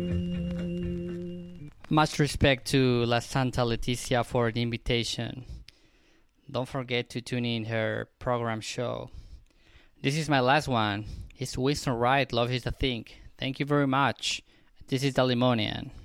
Much respect to La Santa Leticia for the invitation. Don't forget to tune in her program show. This is my last one. It's Winston Wright, Love is the Thing. Thank you very much. This is the Limonian.